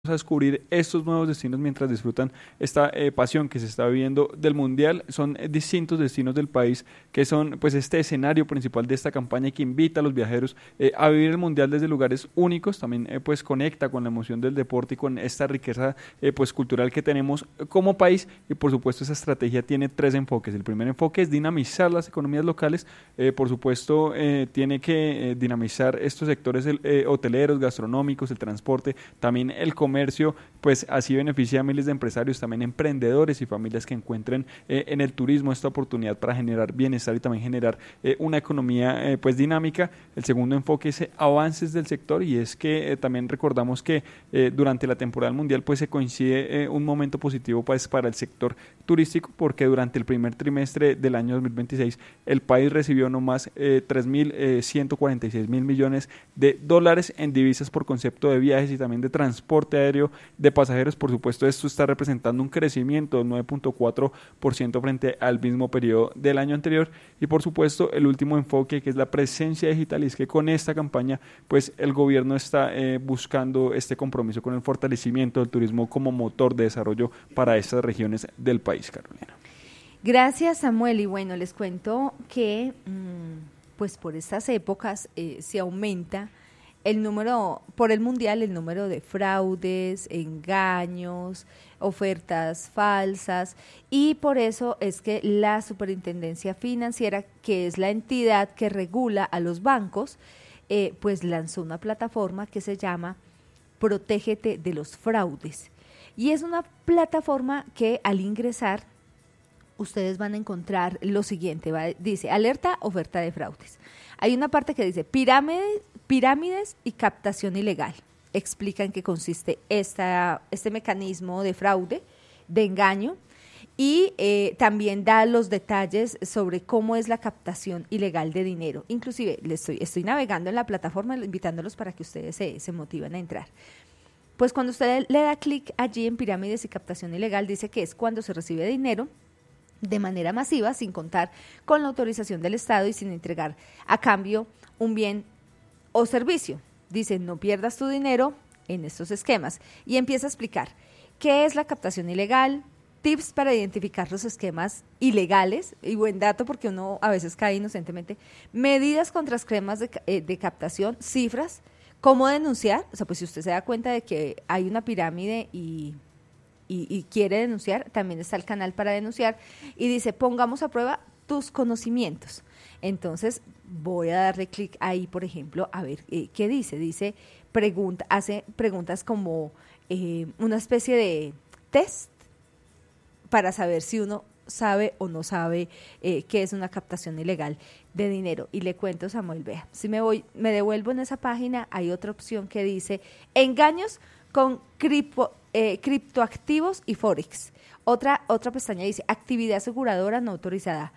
a descubrir estos nuevos destinos mientras disfrutan esta pasión que se está viviendo del Mundial. Son distintos destinos del país que son pues este escenario principal de esta campaña y que invita a los viajeros a vivir el Mundial desde lugares únicos. También pues conecta con la emoción del deporte y con esta riqueza pues cultural que tenemos como país. Y por supuesto esa estrategia tiene tres enfoques. El primer enfoque es dinamizar las economías locales. Por supuesto tiene que dinamizar estos sectores hoteleros, gastronómicos, el transporte, también el comercio, pues así beneficia a miles de empresarios, también emprendedores y familias que encuentren en el turismo esta oportunidad para generar bienestar y también generar una economía pues dinámica. El segundo enfoque es avances del sector, y es que también recordamos que durante la temporada mundial pues se coincide un momento positivo pues para el sector turístico, porque durante el primer trimestre del año 2026 el país recibió no más 3.146 mil millones de dólares en divisas por concepto de viajes y también de transporte aéreo de pasajeros. Por supuesto, esto está representando un crecimiento del 9.4% frente al mismo periodo del año anterior. Y por supuesto, el último enfoque, que es la presencia digital, y es que con esta campaña pues el gobierno está buscando este compromiso con el fortalecimiento del turismo como motor de desarrollo para estas regiones del país, Carolina. Gracias, Samuel. Y bueno, les cuento que pues por estas épocas se aumenta el número, por el Mundial, el número de fraudes, engaños, ofertas falsas, y por eso es que la Superintendencia Financiera, que es la entidad que regula a los bancos, pues lanzó una plataforma que se llama Protégete de los Fraudes. Y es una plataforma que al ingresar ustedes van a encontrar lo siguiente, dice alerta, oferta de fraudes. Hay una parte que dice pirámides y captación ilegal. Explica en qué consiste este mecanismo de fraude, de engaño, y también da los detalles sobre cómo es la captación ilegal de dinero. Inclusive estoy navegando en la plataforma invitándolos para que ustedes se motiven a entrar. Pues cuando usted le da clic allí en pirámides y captación ilegal, dice que es cuando se recibe dinero de manera masiva, sin contar con la autorización del Estado y sin entregar a cambio un bien o servicio. Dice, no pierdas tu dinero en estos esquemas. Y empieza a explicar qué es la captación ilegal, tips para identificar los esquemas ilegales, y buen dato porque uno a veces cae inocentemente, medidas contra esquemas de captación, cifras, cómo denunciar. O sea, pues si usted se da cuenta de que hay una pirámide y quiere denunciar, también está el canal para denunciar, y dice, pongamos a prueba tus conocimientos. Entonces, voy a darle clic ahí, por ejemplo, a ver qué dice. Dice, hace preguntas como una especie de test para saber si uno sabe o no sabe qué es una captación ilegal de dinero. Y le cuento, Samuel, vea, si me devuelvo en esa página, hay otra opción que dice, engaños con criptoactivos y Forex. Otra pestaña dice actividad aseguradora no autorizada,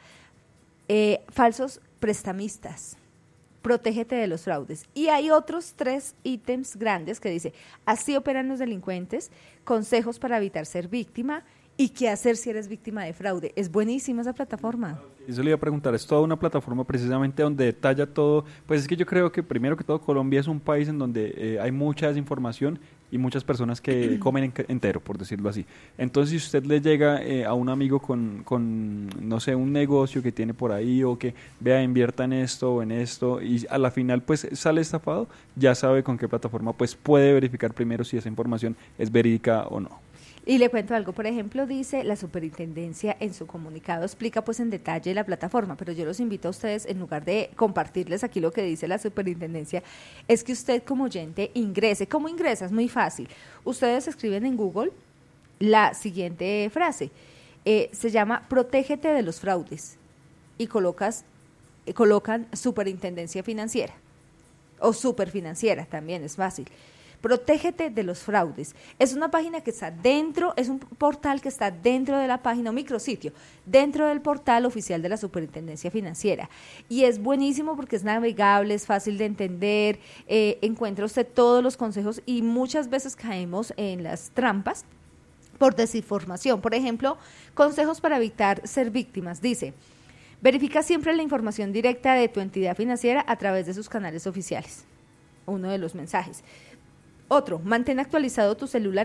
falsos prestamistas, protégete de los fraudes. Y hay otros 3 ítems grandes que dice así operan los delincuentes, consejos para evitar ser víctima y qué hacer si eres víctima de fraude. Es buenísima esa plataforma. Eso le iba a preguntar, es toda una plataforma precisamente donde detalla todo. Pues es que yo creo que primero que todo Colombia es un país en donde hay mucha desinformación y muchas personas que comen entero, por decirlo así. Entonces, si usted le llega a un amigo con, no sé, un negocio que tiene por ahí, o que vea, invierta en esto o en esto, y a la final pues sale estafado, ya sabe con qué plataforma pues puede verificar primero si esa información es verídica o no. Y le cuento algo, por ejemplo, dice la superintendencia en su comunicado, explica pues en detalle la plataforma, pero yo los invito a ustedes, en lugar de compartirles aquí lo que dice la superintendencia, es que usted como oyente ingrese. ¿Cómo ingresa? Es muy fácil. Ustedes escriben en Google la siguiente frase, se llama Protégete de los fraudes, y colocan Superintendencia Financiera, o Superfinanciera, también es fácil. Protégete de los fraudes. Es una página que está dentro, es un portal que está dentro de la página, un micrositio, dentro del portal oficial de la Superintendencia Financiera. Y es buenísimo porque es navegable, es fácil de entender, encuentra usted todos los consejos, y muchas veces caemos en las trampas por desinformación. Por ejemplo, consejos para evitar ser víctimas. Dice, verifica siempre la información directa de tu entidad financiera a través de sus canales oficiales. Uno de los mensajes. Otro, mantén actualizado tu celular